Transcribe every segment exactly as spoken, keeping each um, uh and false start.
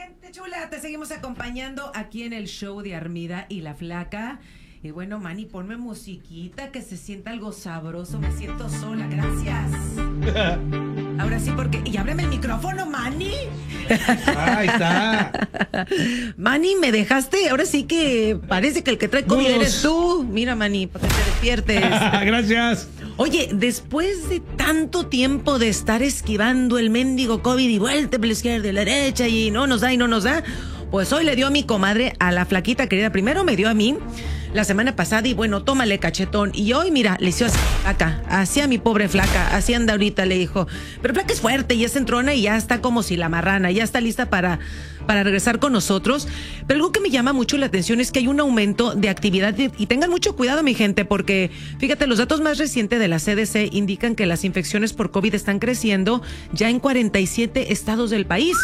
gente chula, te seguimos acompañando aquí en el show de Armida y la Flaca. Y bueno, Manny, ponme musiquita que se sienta algo sabroso. Me siento sola, gracias. Ahora sí, porque... Y ábreme el micrófono, Manny. Ahí está. Manny, me dejaste. Ahora sí que parece que el que trae COVID Vamos. eres tú. Mira, Manny, para que te despiertes. Gracias. Oye, después de tanto tiempo de estar esquivando el mendigo COVID y vuelta por la izquierda y la derecha y no nos da y no nos da, pues hoy le dio a mi comadre, a la flaquita querida. Primero me dio a mí la semana pasada y bueno, tómale cachetón. Y hoy, mira, le hizo así, acá, así a mi pobre flaca, así anda ahorita, le dijo. Pero flaca es fuerte y es entrona y ya está como si la marrana, ya está lista para, para regresar con nosotros. Pero algo que me llama mucho la atención es que hay un aumento de actividad y, y tengan mucho cuidado, mi gente, porque fíjate, los datos más recientes de la C D C indican que las infecciones por COVID están creciendo ya en cuarenta y siete estados del país.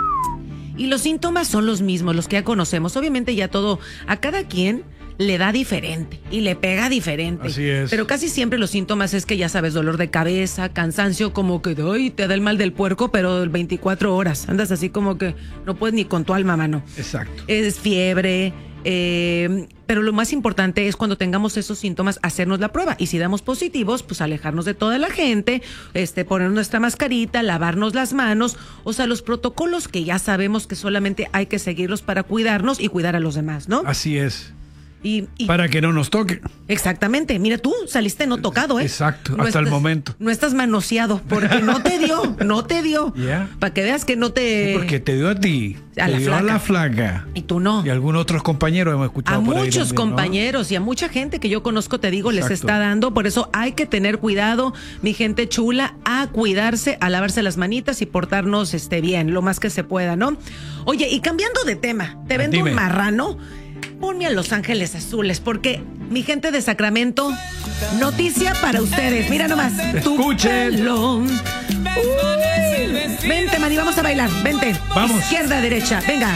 Y los síntomas son los mismos, los que ya conocemos. Obviamente ya todo, a cada quien le da diferente y le pega diferente. Así es. Pero casi siempre los síntomas es que ya sabes, dolor de cabeza, cansancio, como que ay, te da el mal del puerco, pero veinticuatro horas. Andas así como que no puedes ni con tu alma, mano. Exacto. Es fiebre. Eh, pero lo más importante es cuando tengamos esos síntomas hacernos la prueba y si damos positivos pues alejarnos de toda la gente, este poner nuestra mascarita, lavarnos las manos, o sea, los protocolos que ya sabemos que solamente hay que seguirlos para cuidarnos y cuidar a los demás, ¿no? Así es. Y, y Para que no nos toque. exactamente, mira, tú saliste no tocado, ¿eh? Exacto, No hasta el estás- momento. No estás manoseado porque no te dio, no te dio. Ya. Para que veas que no te... Sí, porque te dio a ti, a te la dio flaca. a la flaca. Y tú no. Y algunos otros compañeros hemos escuchado A por ahí muchos también, ¿no? compañeros y a mucha gente que yo conozco, te digo, les Exacto. está dando. Por eso hay que tener cuidado, mi gente chula, a cuidarse, a lavarse las manitas y portarnos este, bien, lo más que se pueda, ¿no? Oye, y cambiando de tema, te vendo Dime. un marrano. Ponme a Los Ángeles Azules, porque mi gente de Sacramento, noticia para ustedes. Mira nomás. Tu Escuchen. pelo. Uy. Vente, Mani, vamos a bailar. Vente. Vamos. Izquierda, derecha. Venga.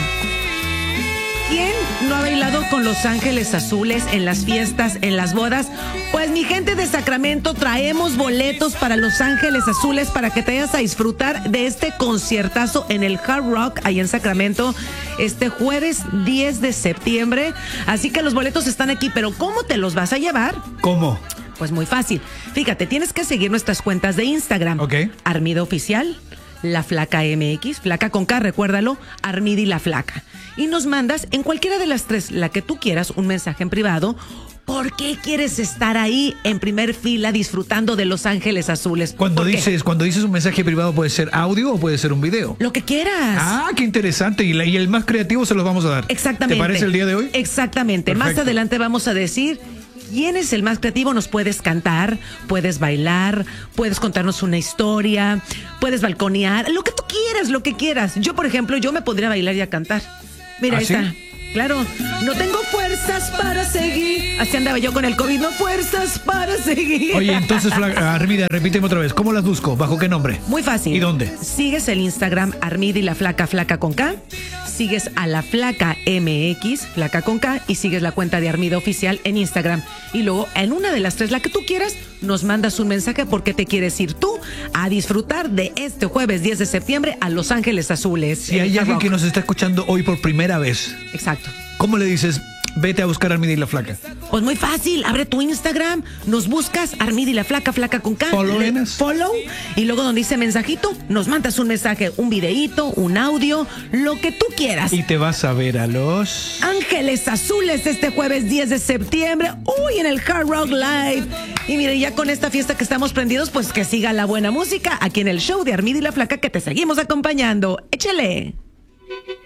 ¿Quién no ha bailado con Los Ángeles Azules en las fiestas, en las bodas? Pues mi gente de Sacramento, traemos boletos para Los Ángeles Azules para que te vayas a disfrutar de este conciertazo en el Hard Rock, ahí en Sacramento, este jueves diez de septiembre. Así que los boletos están aquí, pero ¿cómo te los vas a llevar? ¿Cómo? Pues muy fácil. Fíjate, tienes que seguir nuestras cuentas de Instagram. Ok. Armida Oficial, La Flaca M X, Flaca con K, recuérdalo, Armida y La Flaca. Y nos mandas en cualquiera de las tres, la que tú quieras, un mensaje en privado. ¿Por qué quieres estar ahí en primer fila disfrutando de Los Ángeles Azules? Cuando ¿Por qué? dices, cuando dices un mensaje privado, ¿puede ser audio o puede ser un video? Lo que quieras. Ah, qué interesante. Y, la- y el más creativo se los vamos a dar. Exactamente. ¿Te parece el día de hoy? Exactamente. Más Perfecto. adelante vamos a decir quién es el más creativo. Nos puedes cantar, puedes bailar, puedes contarnos una historia, puedes balconear, lo que tú quieras, lo que quieras. Yo, por ejemplo, yo me podría bailar y a cantar. Mira, ¿Ah, ahí sí? está. Claro, no tengo fuerzas para seguir. Así andaba yo con el COVID, no fuerzas para seguir. Oye, entonces, Fla- Armida, repíteme otra vez. ¿Cómo las busco? ¿Bajo qué nombre? Muy fácil. ¿Y dónde? Sigues el Instagram Armida y la Flaca, Flaca con K. Sigues a la Flaca M X, Flaca con K. Y sigues la cuenta de Armida Oficial en Instagram. Y luego, en una de las tres, la que tú quieras, nos mandas un mensaje porque te quieres ir tú a disfrutar de este jueves diez de septiembre a Los Ángeles Azules. Si en hay Hard alguien Rock. que nos está escuchando hoy por primera vez, Exacto. ¿cómo le dices? Vete a buscar a Armida y la Flaca. Pues muy fácil, abre tu Instagram, nos buscas Armida y la Flaca, Flaca con K. Follow le- us. Follow, y luego donde dice mensajito, nos mandas un mensaje, un videíto, un audio, lo que tú quieras. Y te vas a ver a los... Ángeles Azules este jueves diez de septiembre, uy, en el Hard Rock Live. Y miren, ya con esta fiesta que estamos prendidos, pues que siga la buena música aquí en el show de Armida y la Flaca que te seguimos acompañando. Échale.